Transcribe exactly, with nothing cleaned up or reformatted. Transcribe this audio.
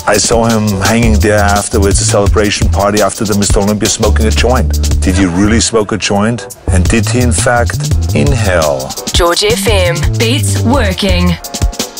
I saw him hanging there afterwards, a celebration party after the Mister Olympia, smoking a joint. Did he really smoke a joint? And did he in fact inhale? George F M. Beats working.